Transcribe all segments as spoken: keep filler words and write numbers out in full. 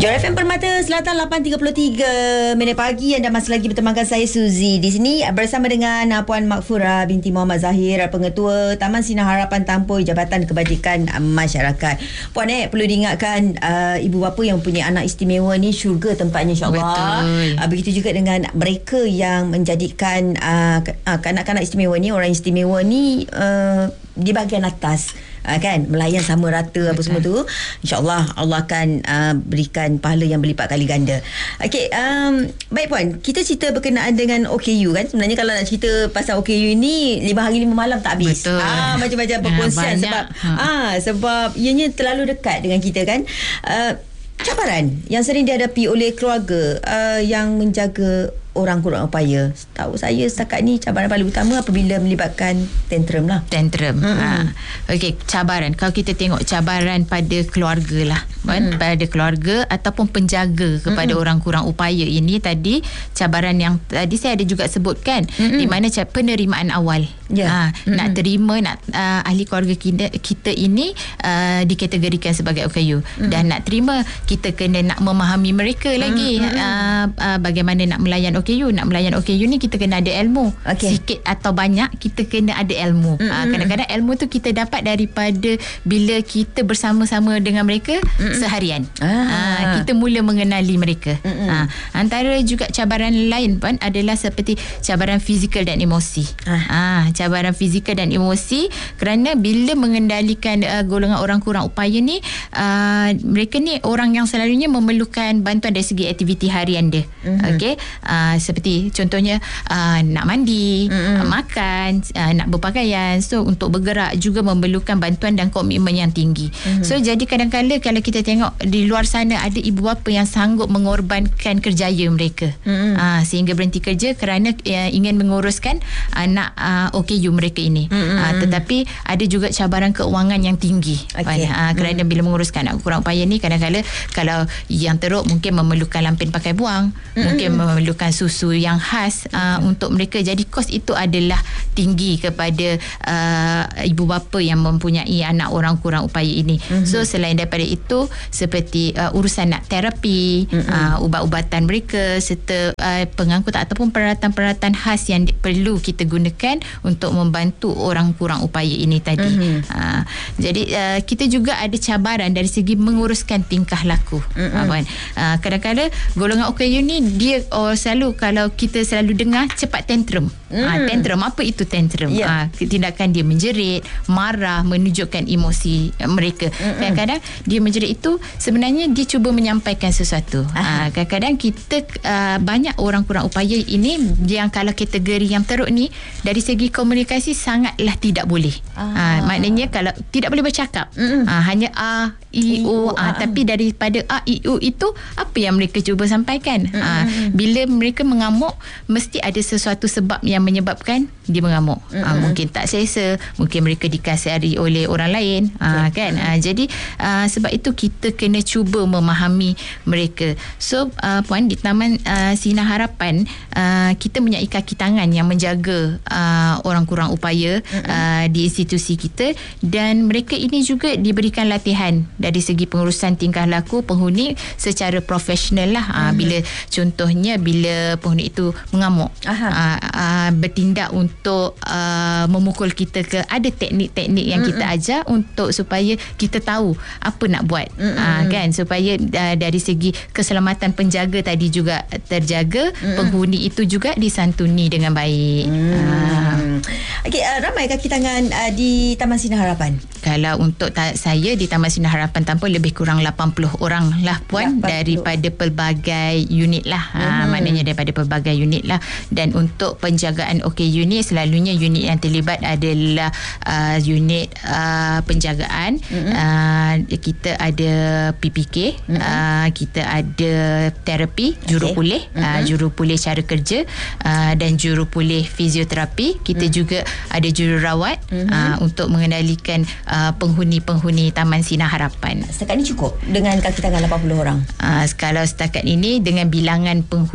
Johor F M Permata Selatan lapan tiga puluh tiga minit pagi. Anda masih lagi bertemankan saya Suzy di sini bersama dengan Puan Makfurah binti Muhammad Zahir, Pengetua Taman Sinar Harapan Tampoi Jabatan Kebajikan Masyarakat. Puan, eh perlu diingatkan uh, ibu bapa yang punya anak istimewa ni syurga tempatnya, insya-Allah. Uh, begitu juga dengan mereka yang menjadikan uh, kanak-kanak istimewa ni, orang istimewa ni uh, di bahagian atas. Uh, kan melayan sama rata apa semua tu, insya-Allah Allah akan uh, berikan pahala yang berlipat kali ganda. Okey, um, baik Puan, kita cerita berkenaan dengan O K U kan. Sebenarnya kalau nak cerita pasal O K U ini lima hari lima malam tak habis. Betul. Ah, macam-macam perkongsian ha, sebab ha. ah sebab ianya terlalu dekat dengan kita kan. Uh, cabaran yang sering dihadapi oleh keluarga uh, yang menjaga orang kurang upaya. Tahu saya setakat ni cabaran paling utama apabila melibatkan tantrum lah. Tantrum. Mm-hmm. Ha. Okey, cabaran. Kalau kita tengok cabaran pada keluarga lah. Mm-hmm. Pada keluarga ataupun penjaga kepada mm-hmm. orang kurang upaya ini tadi, cabaran yang tadi saya ada juga sebutkan, mm-hmm. di mana penerimaan awal. Yeah. Ha, mm-hmm. Nak terima nak uh, ahli keluarga kita, kita ini uh, dikategorikan sebagai O K U. Mm-hmm. Dan nak terima, kita kena nak memahami mereka lagi. Mm-hmm. Uh, uh, bagaimana nak melayan O K U. Nak melayan O K U ni kita kena ada ilmu. Okay. Sikit atau banyak kita kena ada ilmu. Mm-hmm. Ha, kadang-kadang ilmu tu kita dapat daripada bila kita bersama-sama dengan mereka mm-hmm. seharian. Ah. Ha, kita mula mengenali mereka. Mm-hmm. Ha, antara juga cabaran lain pun adalah seperti cabaran fizikal dan emosi. Ah. Ha, cabaran fizikal dan emosi kerana bila mengendalikan uh, golongan orang kurang upaya ni, uh, mereka ni orang yang selalunya memerlukan bantuan dari segi aktiviti harian dia. Mm-hmm. Okey. Uh, seperti contohnya uh, nak mandi, mm-hmm. uh, makan, uh, nak berpakaian. So untuk bergerak juga memerlukan bantuan dan komitmen yang tinggi. Mm-hmm. So jadi kadang-kadang kalau kita tengok di luar sana ada ibu bapa yang sanggup mengorbankan kerjaya mereka, mm-hmm. uh, sehingga berhenti kerja kerana uh, ingin menguruskan anak uh, O K U mereka ini. Mm-hmm. Uh, tetapi ada juga cabaran keuangan yang tinggi. Okay. Uh, kerana mm-hmm. bila menguruskan anak kurang upaya ni, kadang-kadang kalau yang teruk mungkin memerlukan lampin pakai buang, mm-hmm. mungkin memerlukan susu yang khas uh, hmm. untuk mereka. Jadi kos itu adalah tinggi kepada uh, ibu bapa yang mempunyai anak orang kurang upaya ini. Hmm. So selain daripada itu, seperti uh, urusan nak terapi, hmm. uh, ubat-ubatan mereka serta uh, pengangkutan ataupun peralatan-peralatan khas yang di- perlu kita gunakan untuk membantu orang kurang upaya ini tadi. Hmm. Uh, jadi uh, kita juga ada cabaran dari segi menguruskan tingkah laku. Hmm. Uh, uh, kadang-kadang golongan O K U ni dia oh, selalu kalau kita selalu dengar cepat tantrum. Mm. Ha, tantrum, apa itu tantrum? Yeah. Ha, tindakan dia menjerit, marah, menunjukkan emosi mereka. Mm-mm. Kadang-kadang dia menjerit itu sebenarnya dia cuba menyampaikan sesuatu. Ha, kadang-kadang kita uh, banyak orang kurang upaya ini yang kalau kategori yang teruk ni dari segi komunikasi sangatlah tidak boleh. Ha, maknanya kalau tidak boleh bercakap. Ha, hanya a, i, u, a, tapi daripada a, i, u itu apa yang mereka cuba sampaikan. Ha, bila mereka mengamuk, mesti ada sesuatu sebab yang menyebabkan dia mengamuk. Mm-hmm. Ha, mungkin tak selesa, mungkin mereka dikasihani oleh orang lain. Ha, kan? Ha, jadi uh, sebab itu kita kena cuba memahami mereka. So uh, Puan, di Taman uh, Sinar Harapan uh, kita mempunyai kaki tangan yang menjaga uh, orang kurang upaya mm-hmm. uh, di institusi kita, dan mereka ini juga diberikan latihan dari segi pengurusan tingkah laku penghuni secara profesional lah. Mm-hmm. Uh, bila contohnya bila penghuni itu mengamuk, uh, uh, bertindak untuk uh, memukul kita ke, ada teknik-teknik yang mm-hmm. kita ajar untuk supaya kita tahu apa nak buat. Mm-hmm. uh, kan supaya uh, dari segi keselamatan penjaga tadi juga terjaga, mm-hmm. penghuni itu juga disantuni dengan baik. mm. uh. Okey, uh, ramai kaki tangan uh, di Taman Sinar Harapan? Kalau untuk ta- saya di Taman Sinar Harapan Tampoi lebih kurang lapan puluh orang lah Puan, lapan puluh daripada pelbagai unit lah. mm-hmm. ha, maknanya daripada pelbagai unit lah. Dan untuk penjagaan O K U ni selalunya unit yang terlibat adalah uh, unit uh, penjagaan. Mm-hmm. uh, kita ada P P K, mm-hmm. uh, kita ada terapi, jurupulih, okay. mm-hmm. uh, jurupulih cara kerja, uh, dan jurupulih fizioterapi. Kita mm-hmm. juga ada jururawat, mm-hmm. uh, untuk mengendalikan uh, penghuni-penghuni Taman Sinar Harapan. Setakat ni cukup dengan kaki tangan lapan puluh orang? Uh, kalau setakat ini dengan bilangan penghuni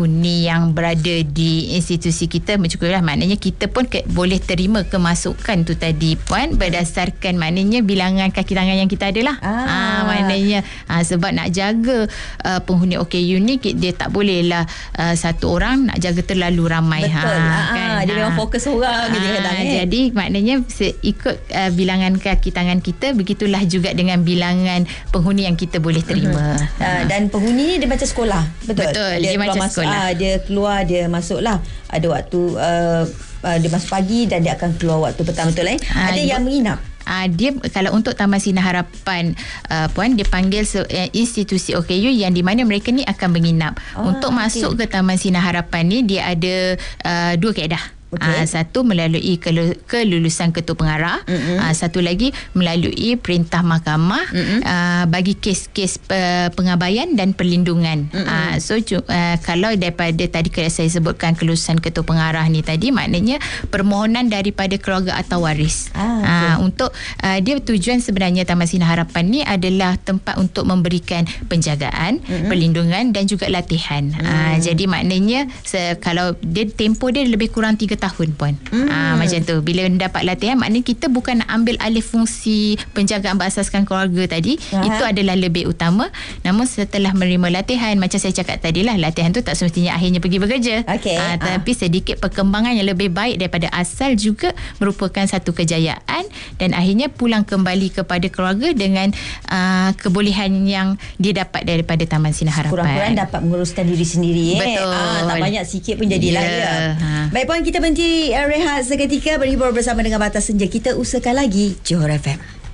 yang berada di institusi kita mencukuplah, maknanya kita pun ke, boleh terima kemasukan tu tadi Puan berdasarkan maknanya bilangan kaki tangan yang kita ada lah. Ah. Ah, maknanya ah, sebab nak jaga uh, penghuni O K U ni dia tak boleh lah uh, satu orang nak jaga terlalu ramai. Betul. Ha, kan? Dia memang fokus orang ha, kadang, eh. Jadi maknanya ikut uh, bilangan kaki tangan kita, begitulah juga dengan bilangan penghuni yang kita boleh terima. Uh-huh. Uh, dan penghuni ni dia macam sekolah. Betul. Betul. Dia, dia macam masuk, sekolah. Uh, dia keluar, dia masuk lah. Ada waktu uh, uh, dia masuk pagi dan dia akan keluar waktu petang, betul eh? Uh, Ada yang menginap. Uh, dia kalau untuk Taman Sinar Harapan uh, Puan, dia panggil se- uh, institusi O K U yang di mana mereka ni akan menginap. Oh, untuk okay. masuk ke Taman Sinar Harapan ni dia ada uh, dua kaedah. Okay. Uh, satu melalui kelulusan ketua pengarah, mm-hmm. uh, satu lagi melalui perintah mahkamah, mm-hmm. uh, bagi kes-kes pe- pengabaian dan perlindungan. Mm-hmm. Uh, so uh, kalau daripada tadi saya sebutkan kelulusan ketua pengarah ni tadi, maknanya permohonan daripada keluarga atau waris. Ah, okay. uh, untuk uh, dia tujuan sebenarnya Taman Sinar Harapan ni adalah tempat untuk memberikan penjagaan, mm-hmm. perlindungan dan juga latihan. Mm. Uh, jadi maknanya se- kalau dia tempoh dia lebih kurang tiga tahun Puan. Hmm. Ah, macam tu. Bila dapat latihan, maknanya kita bukan nak ambil alih fungsi penjagaan berasaskan keluarga tadi. Aha. Itu adalah lebih utama. Namun setelah menerima latihan, macam saya cakap tadi lah, latihan tu tak semestinya akhirnya pergi bekerja. Okay. Ah, tapi ah. sedikit perkembangan yang lebih baik daripada asal juga merupakan satu kejayaan dan akhirnya pulang kembali kepada keluarga dengan ah, kebolehan yang dia dapat daripada Taman Sinar Harapan. Kurang-kurang dapat menguruskan diri sendiri. Eh? Betul. Ah, tak banyak, sikit pun jadilah. Yeah. Ya. Ha. Baik Puan, kita berhenti rehat seketika, berhibur bersama dengan Batas Senja. Kita usahakan lagi Johor F M.